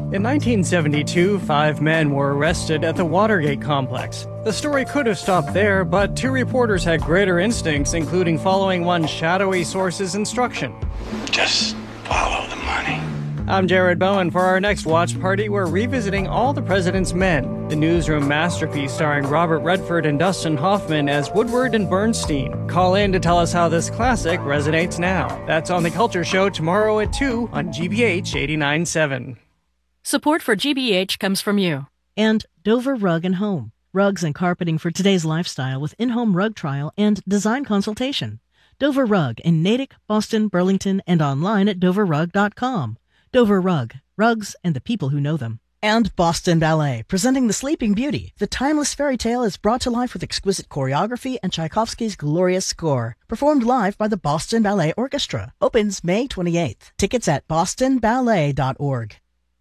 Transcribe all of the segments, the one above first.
In 1972, 5 men were arrested at the Watergate complex. The story could have stopped there, but 2 reporters had greater instincts, including following one shadowy source's instruction. Just follow the money. I'm Jared Bowen. For our next watch party, we're revisiting All the President's Men, the newsroom masterpiece starring Robert Redford and Dustin Hoffman as Woodward and Bernstein. Call in to tell us how this classic resonates now. That's on The Culture Show tomorrow at 2 on GBH 89.7. Support for GBH comes from you. And Dover Rug and Home. Rugs and carpeting for today's lifestyle with in-home rug trial and design consultation. Dover Rug in Natick, Boston, Burlington, and online at doverrug.com. Dover Rug. Rugs and the people who know them. And Boston Ballet, presenting The Sleeping Beauty. The timeless fairy tale is brought to life with exquisite choreography and Tchaikovsky's glorious score. Performed live by the Boston Ballet Orchestra. Opens May 28th. Tickets at bostonballet.org.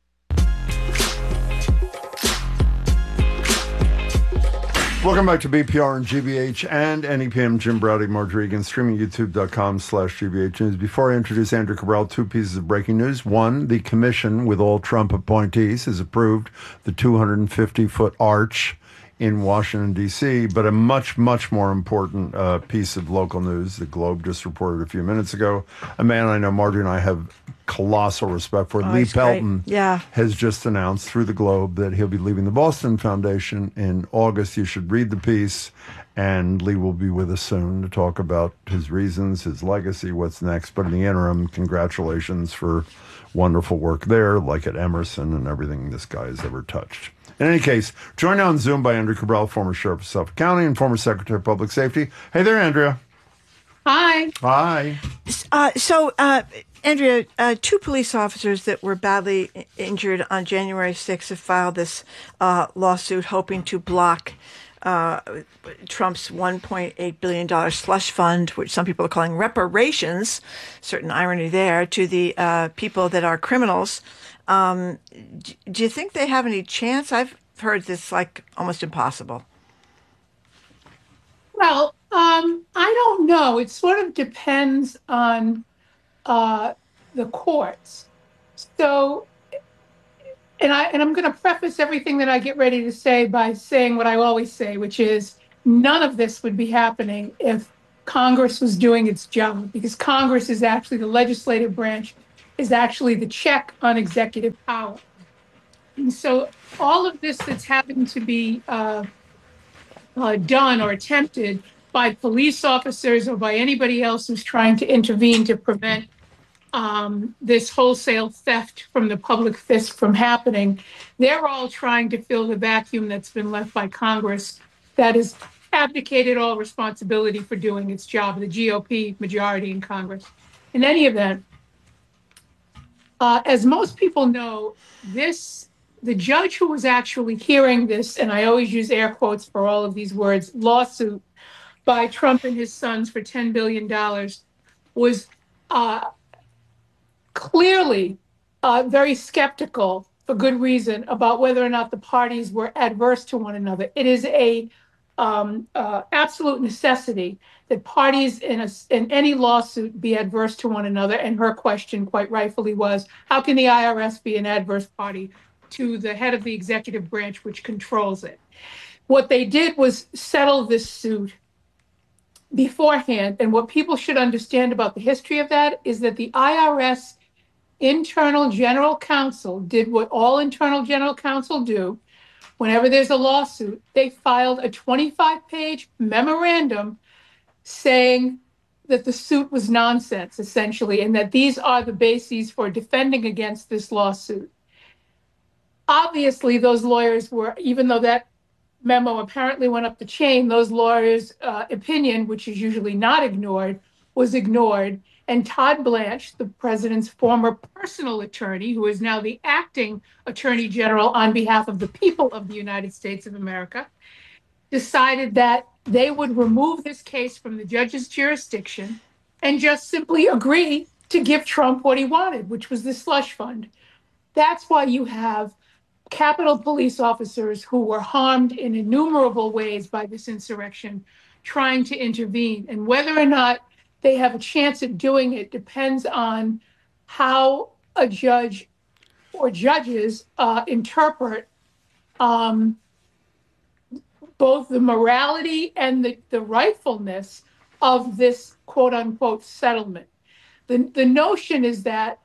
Welcome back to BPR and GBH and NEPM. Jim Browdy, Marge Regan, streaming youtube.com/GBH News. Before I introduce Andrew Cabral, 2 pieces of breaking news. One, the commission with all Trump appointees has approved the 250-foot arch in Washington, D.C., but a much, much more important piece of local news. The Globe just reported a few minutes ago. A man I know Marjorie and I have colossal respect for. Lee Pelton has just announced through the Globe that he'll be leaving the Boston Foundation in August. You should read the piece, and Lee will be with us soon to talk about his reasons, his legacy, what's next. But in the interim, congratulations for wonderful work there, like at Emerson and everything this guy has ever touched. In any case, joined on Zoom by Andrea Cabral, former Sheriff of Suffolk County and former Secretary of Public Safety. Hey there, Andrea. Hi. Hi. Andrea, 2 police officers that were badly injured on January 6th have filed this lawsuit hoping to block Trump's $1.8 billion slush fund, which some people are calling reparations, certain irony there, to the people that are criminals. Do you think they have any chance? I've heard this like almost impossible. Well, I don't know. It sort of depends on the courts. So, and I'm going to preface everything that I get ready to say by saying what I always say, which is none of this would be happening if Congress was doing its job, because Congress is actually the legislative branch, is actually the check on executive power. And so all of this that's having to be done or attempted by police officers or by anybody else who's trying to intervene to prevent this wholesale theft from the public fisc from happening, they're all trying to fill the vacuum that's been left by Congress that has abdicated all responsibility for doing its job, the GOP majority in Congress. In any event, as most people know, the judge who was actually hearing this, and I always use air quotes for all of these words, lawsuit by Trump and his sons for $10 billion was clearly very skeptical, for good reason, about whether or not the parties were adverse to one another. It is a absolute necessity that parties in any lawsuit be adverse to one another. And her question, quite rightfully, was, how can the IRS be an adverse party to the head of the executive branch, which controls it? What they did was settle this suit beforehand. And what people should understand about the history of that is that the IRS internal general counsel did what all internal general counsel do. Whenever there's a lawsuit, they filed a 25-page memorandum saying that the suit was nonsense, essentially, and that these are the bases for defending against this lawsuit. Obviously, those lawyers were, even though that memo apparently went up the chain, those lawyers' opinion, which is usually not ignored, was ignored. And Todd Blanche, the president's former personal attorney, who is now the acting attorney general on behalf of the people of the United States of America, decided that they would remove this case from the judge's jurisdiction and just simply agree to give Trump what he wanted, which was the slush fund. That's why you have Capitol police officers who were harmed in innumerable ways by this insurrection trying to intervene. And whether or not they have a chance at doing it depends on how a judge or judges interpret both the morality and the rightfulness of this quote unquote settlement. The notion is that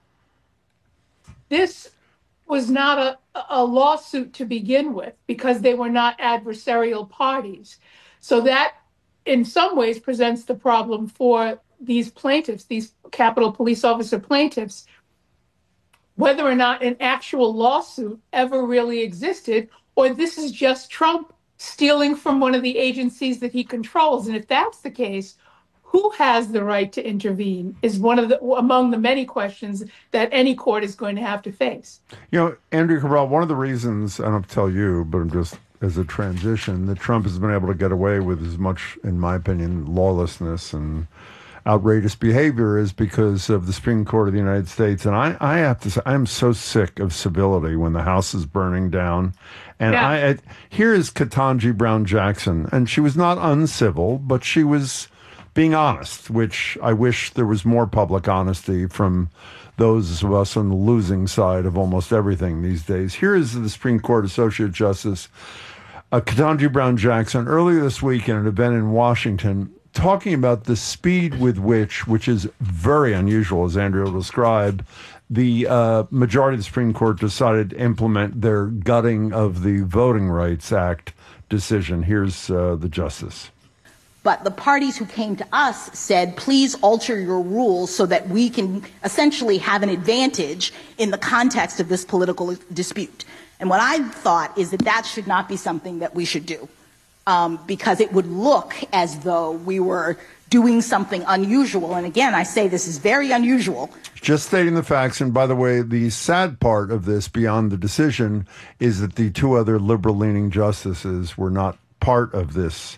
this was not a lawsuit to begin with because they were not adversarial parties. So that in some ways presents the problem for these plaintiffs, these Capitol Police Officer plaintiffs, whether or not an actual lawsuit ever really existed, or this is just Trump stealing from one of the agencies that he controls. And if that's the case, who has the right to intervene is one of among the many questions that any court is going to have to face. You know, Andrea Cabral, one of the reasons, I don't have to tell you, but I'm just as a transition, that Trump has been able to get away with as much, in my opinion, lawlessness and outrageous behavior is because of the Supreme Court of the United States. And I have to say, I'm so sick of civility when the house is burning down. And here is Ketanji Brown Jackson, and she was not uncivil, but she was being honest, which I wish there was more public honesty from those of us on the losing side of almost everything these days. Here is the Supreme Court Associate Justice Ketanji Brown Jackson earlier this week in an event in Washington, talking about the speed with which is very unusual, as Andrea will describe, the majority of the Supreme Court decided to implement their gutting of the Voting Rights Act decision. Here's the justice. But the parties who came to us said, please alter your rules so that we can essentially have an advantage in the context of this political dispute. And what I thought is that should not be something that we should do, because it would look as though we were doing something unusual. And again, I say this is very unusual. Just stating the facts. And by the way, the sad part of this, beyond the decision, is that the two other liberal-leaning justices were not part of this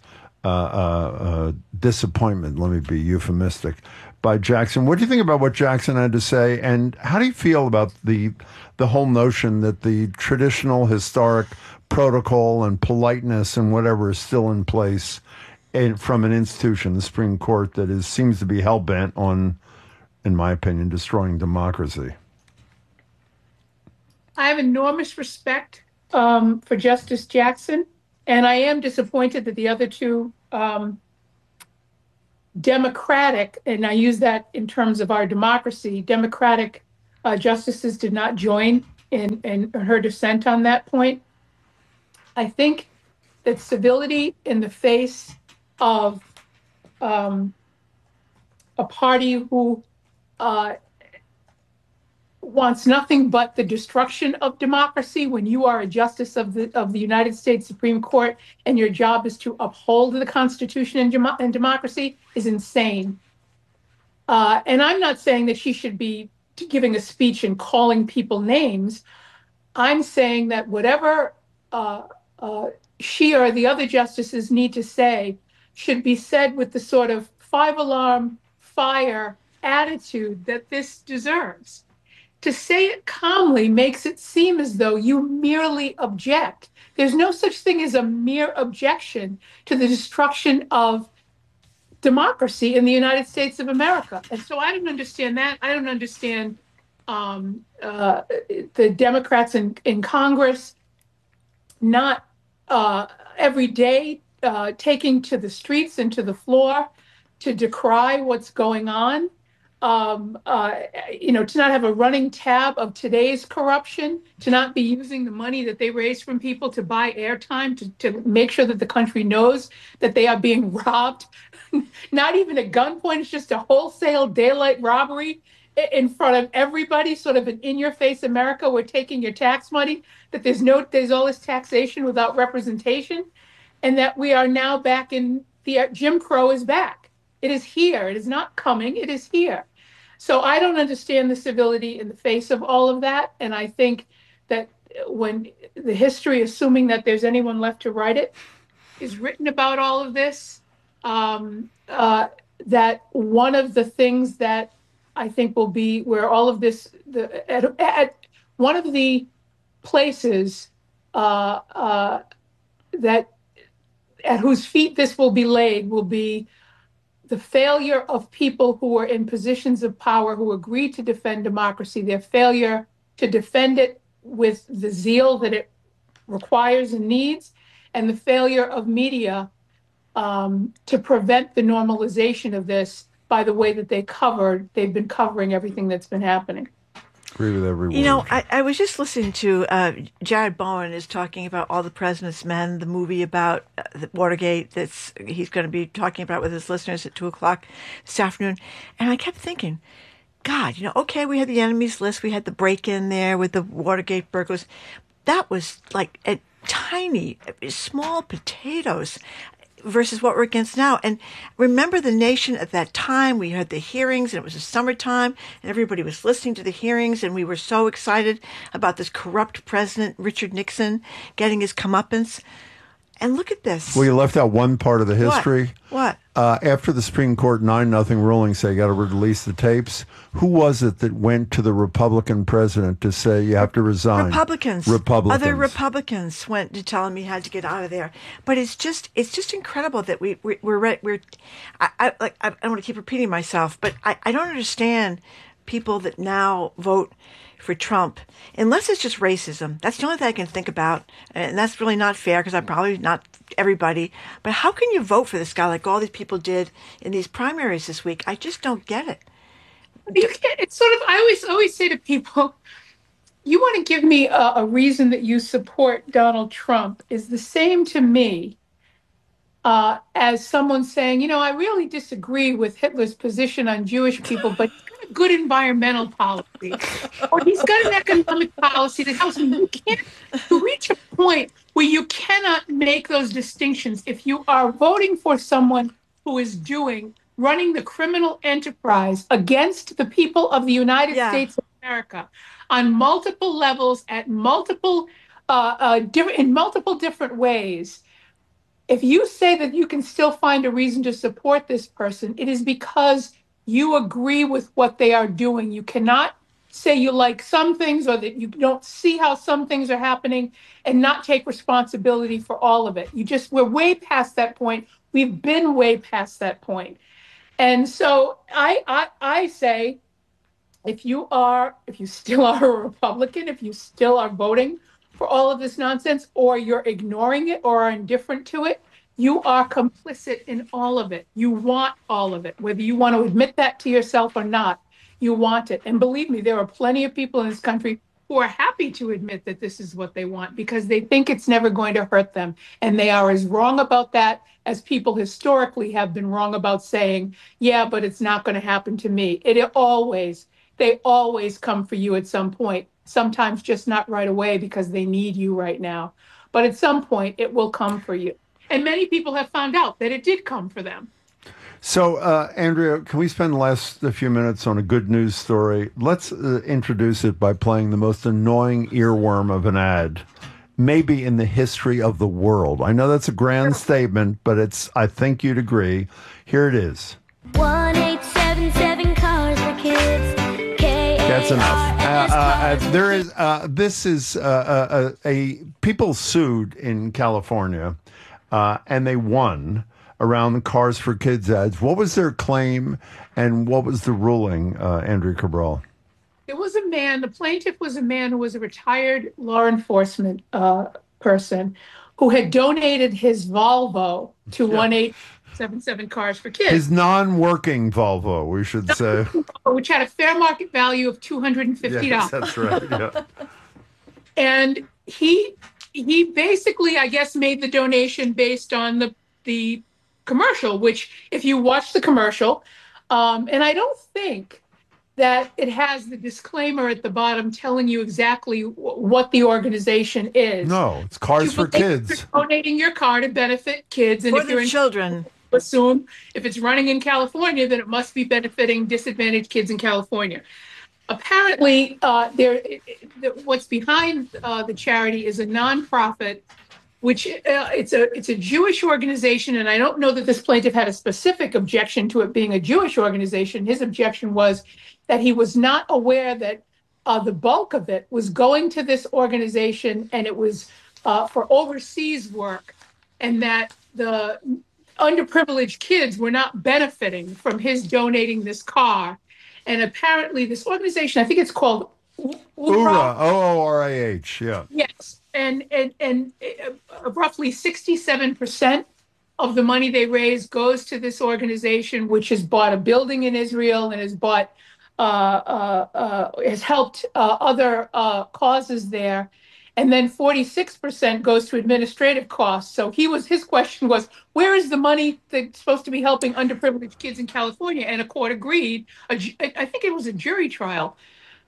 disappointment, let me be euphemistic, by Jackson. What do you think about what Jackson had to say? And how do you feel about the whole notion that the traditional historic protocol and politeness and whatever is still in place from an institution, the Supreme Court, that seems to be hell-bent on, in my opinion, destroying democracy? I have enormous respect for Justice Jackson, and I am disappointed that the other two Democratic, and I use that in terms of our democracy, Democratic justices did not join in her dissent on that point. I think that civility in the face of a party who wants nothing but the destruction of democracy, when you are a justice of the United States Supreme Court and your job is to uphold the Constitution and democracy, is insane. And I'm not saying that she should be giving a speech and calling people names. I'm saying that whatever she or the other justices need to say should be said with the sort of five-alarm fire attitude that this deserves. To say it calmly makes it seem as though you merely object. There's no such thing as a mere objection to the destruction of democracy in the United States of America. And so I don't understand that. I don't understand the Democrats in Congress not every day taking to the streets and to the floor to decry what's going on. To not have a running tab of today's corruption, to not be using the money that they raise from people to buy airtime, to make sure that the country knows that they are being robbed. Not even a gunpoint, it's just a wholesale daylight robbery in front of everybody, sort of an in-your-face America. We're taking your tax money, that there's all this taxation without representation, and that we are now back in Jim Crow is back. It is here. It is not coming. It is here. So I don't understand the civility in the face of all of that. And I think that when the history, assuming that there's anyone left to write it, is written about all of this, that one of the things that I think will be where all of this, at one of the places that at whose feet this will be laid will be the failure of people who are in positions of power who agreed to defend democracy, their failure to defend it with the zeal that it requires and needs, and the failure of media to prevent the normalization of this by the way that they've been covering everything that's been happening. Agree with every word. You know, I was just listening to Jared Bowen is talking about All the President's Men, the movie about Watergate he's going to be talking about with his listeners at 2:00 this afternoon. And I kept thinking, God, okay, we had the enemies list. We had the break-in there with the Watergate burglars. That was like a tiny, small potatoes versus what we're against now. And remember the nation at that time, we had the hearings and it was the summertime and everybody was listening to the hearings and we were so excited about this corrupt president, Richard Nixon, getting his comeuppance. And look at this. Well, you left out one part of the history. What? After the Supreme Court 9-0 ruling say you got to release the tapes, who was it that went to the Republican president to say you have to resign? Republicans. Other Other Republicans went to tell him he had to get out of there. But it's just incredible that I don't want to keep repeating myself, but I don't understand people that now vote for Trump, unless it's just racism. That's the only thing I can think about. And that's really not fair because I'm probably not everybody. But how can you vote for this guy like all these people did in these primaries this week? I just don't get it. You can't, it's sort of, I always say to people, you want to give me a reason that you support Donald Trump is the same to me as someone saying, I really disagree with Hitler's position on Jewish people, but he's got a good environmental policy, or he's got an economic policy that helps me. You can't reach a point where you cannot make those distinctions. If you are voting for someone who is running the criminal enterprise against the people of the United States of America on multiple levels, at multiple, in multiple different ways, if you say that you can still find a reason to support this person, it is because you agree with what they are doing. You cannot say you like some things or that you don't see how some things are happening and not take responsibility for all of it. We're way past that point. We've been way past that point. And so I say, if you still are a Republican, if you still are voting for all of this nonsense, or you're ignoring it or are indifferent to it, you are complicit in all of it. You want all of it, whether you want to admit that to yourself or not, you want it. And believe me, there are plenty of people in this country who are happy to admit that this is what they want because they think it's never going to hurt them. And they are as wrong about that as people historically have been wrong about saying, yeah, but it's not going to happen to me. They always come for you at some point. Sometimes just not right away because they need you right now. But at some point, it will come for you. And many people have found out that it did come for them. So, Andrea, can we spend the last few minutes on a good news story? Let's introduce it by playing the most annoying earworm of an ad, maybe in the history of the world. I know that's a grand statement, but I think you'd agree. Here it is. 1877 cars for kids. That's enough. This is people sued in California, and they won around the Cars for Kids ads. What was their claim, and what was the ruling, Andrea Cabral? There was the plaintiff was a man who was a retired law enforcement person who had donated his Volvo to 1877 Cars for Kids. His non-working Volvo, we should say. Which had a fair market value of $250. Yes, that's right, yeah. And he basically, I guess, made the donation based on the commercial, which if you watch the commercial, and I don't think that it has the disclaimer at the bottom telling you exactly what the organization is. No, it's Cars for Kids. You're donating your car to benefit kids. And for if you're children. Assume if it's running in California, then it must be benefiting disadvantaged kids in California. Apparently, what's behind the charity is a nonprofit, which it's a Jewish organization, and I don't know that this plaintiff had a specific objection to it being a Jewish organization. His objection was that he was not aware that the bulk of it was going to this organization, and it was for overseas work, and that the underprivileged kids were not benefiting from his donating this car. And apparently this organization, I think it's called URA, OORAH. GBH, yeah. Yes, and roughly 67% of the money they raise goes to this organization, which has bought a building in Israel and has helped other causes there. And then 46% goes to administrative costs. So his question was, where is the money that's supposed to be helping underprivileged kids in California? And a court agreed. I think it was a jury trial.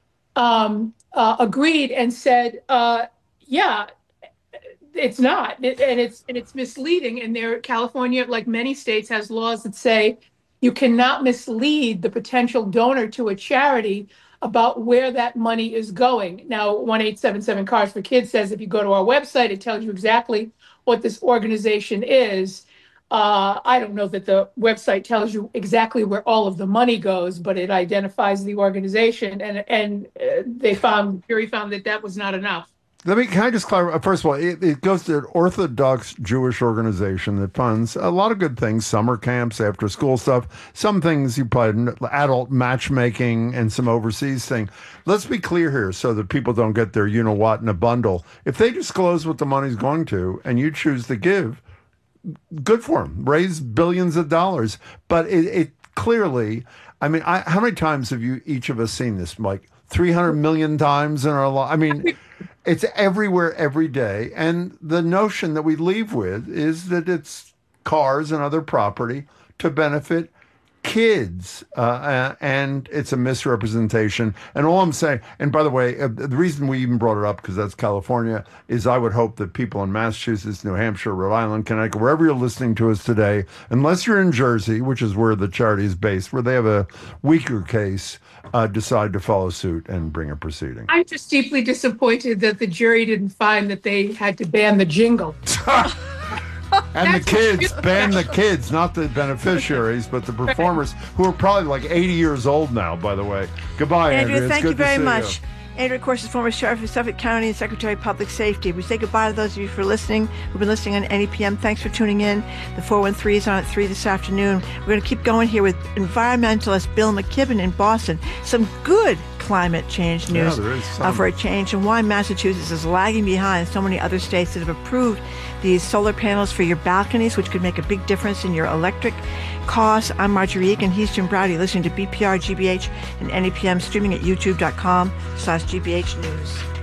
Agreed and said, yeah, it's not, and it's misleading. And California, like many states, has laws that say you cannot mislead the potential donor to a charity about where that money is going. Now, 1-877 Cars for Kids says if you go to our website, it tells you exactly what this organization is. I don't know that the website tells you exactly where all of the money goes, but it identifies the organization, and the jury found that was not enough. Can I just clarify? First of all, it goes to an Orthodox Jewish organization that funds a lot of good things, summer camps, after school stuff, some things you probably, adult matchmaking, and some overseas thing. Let's be clear here so that people don't get their you-know-what in a bundle. If they disclose what the money's going to and you choose to give, good for them. Raise billions of dollars. But it clearly, I mean, how many times have each of us seen this, Mike? 300 million times in our life. I mean, it's everywhere every day. And the notion that we leave with is that it's cars and other property to benefit kids. And it's a misrepresentation. And all I'm saying, and by the way, the reason we even brought it up, because that's California, is I would hope that people in Massachusetts, New Hampshire, Rhode Island, Connecticut, wherever you're listening to us today, unless you're in Jersey, which is where the charity is based, where they have a weaker case, decide to follow suit and bring a proceeding. I'm just deeply disappointed that the jury didn't find that they had to ban the jingle. And the kids, ban the kids, not the beneficiaries, but the performers, who are probably like 80 years old now, by the way. Goodbye, Andrea. Thank you very much. Andrea, of course, is former sheriff of Suffolk County and Secretary of Public Safety. We say goodbye to those of you for listening. We've been listening on NEPM. Thanks for tuning in. The 413 is on at 3 this afternoon. We're going to keep going here with environmentalist Bill McKibben in Boston. Some good climate change news for a change, and why Massachusetts is lagging behind so many other states that have approved these solar panels for your balconies, which could make a big difference in your electric costs. I'm Marjorie Egan. He's Jim Browdy, listening to BPR, GBH, and NEPM, streaming at youtube.com/GBH News.